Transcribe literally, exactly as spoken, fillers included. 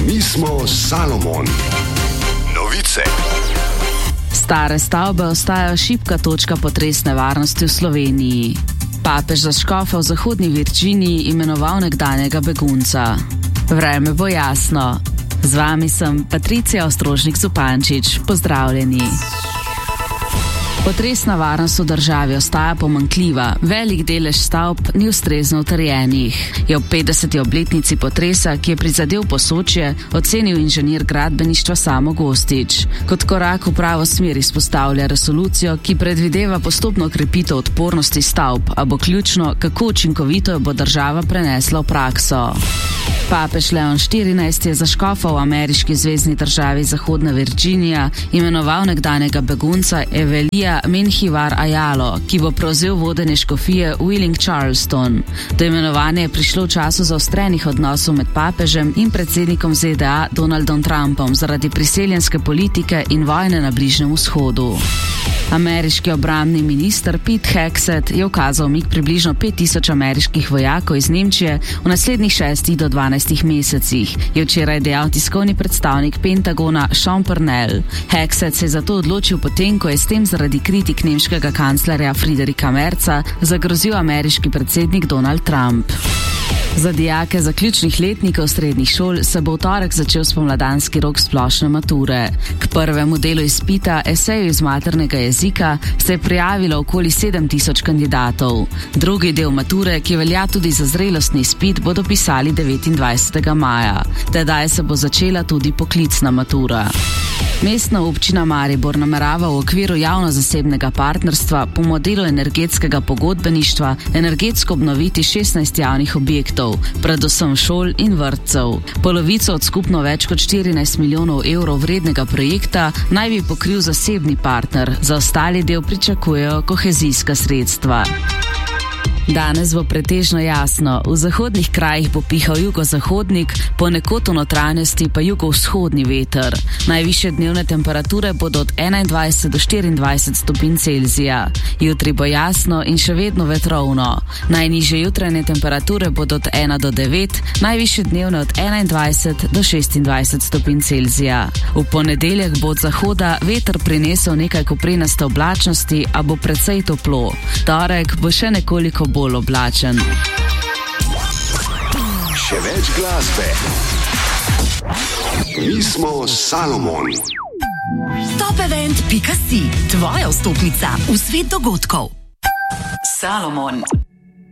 Mi smo Salomon. Novice. Stare stavbe ostajajo šibka točka potresne varnosti v Sloveniji. Papež za škofa v zahodni Virginiji imenoval nekdanjega begunca. Vreme bo jasno. Z vami sem Patricija Ostrožnik-Zupančič. Pozdravljeni. Potresna varnost v državi ostaja pomanjkljiva, velik delež stavb ni ustrezno utrjenih. Je ob petdeseti obletnici potresa, ki je prizadel Posočje, ocenil inženir gradbeništva Samo Gostič. Kot korak v pravo smer izpostavlja resolucijo, ki predvideva postopno krepitev odpornosti stavb, a bo ključno, kako učinkovito jo bo država prenesla v prakso. Papež Leon štirinajsti je za škofa v ameriški zvezni državi Zahodna Virginija imenoval nekdanjega begunca Evelija Menjivar Ayalo, ki bo prevzel vodenje škofije Wheeling Charleston. Do imenovanja je prišlo v času zaostrenih odnosov med papežem in predsednikom Z D A Donaldom Trumpom zaradi priseljenske politike in vojne na Bližnjem vzhodu. Ameriški obrambni minister Pete Hegseth je ukazal umik približno pet tisoč ameriških vojakov iz Nemčije v naslednjih šestih do dvanajstih mesecih, je včeraj dejal tiskovni predstavnik Pentagona Sean Purnell. Hegseth se je zato odločil potem, ko je s tem zaradi kritik nemškega kanclerja Friedricha Merza zagrozil ameriški predsednik Donald Trump. Za dijake zaključnih letnikov srednjih šol se bo v torek začel spomladanski rok splošne mature. K prvemu delu izpita, eseju iz maternega jezika, se je prijavilo okoli sedem tisoč kandidatov. Drugi del mature, ki velja tudi za zrelostni izpit, bodo pisali devetindvajsetega maja. Tedaj se bo začela tudi poklicna matura. Mestna občina Maribor namerava v okviru javno-zasebnega partnerstva po modelu energetskega pogodbeništva energetsko obnoviti šestnajst javnih objektov, predvsem šol in vrtcev. Polovico od skupno več kot štirinajst milijonov evrov vrednega projekta naj bi pokril zasebni partner, za ostali del pričakujejo kohezijska sredstva. Danes bo pretežno jasno, v zahodnih krajih bo pihal jugozahodnik, ponekod v notranjosti pa jugovzhodni veter. Najvišje dnevne temperature bodo od enaindvajset do štiriindvajset stopinj Celzija. Jutri bo jasno in še vedno vetrovno. Najnižje jutranje temperature bodo od ena do devet, najvišje dnevne od enaindvajset do šestindvajset stopinj Celzija. V ponedeljek bo od zahoda veter prinesel nekaj koprenaste oblačnosti, a bo precej toplo. Torek bo še nekoliko bolj oblačen. Še več glasbe. Mi smo Salomon. Topevent pika si, tvoja vstopnica v svet dogodkov. Salomon.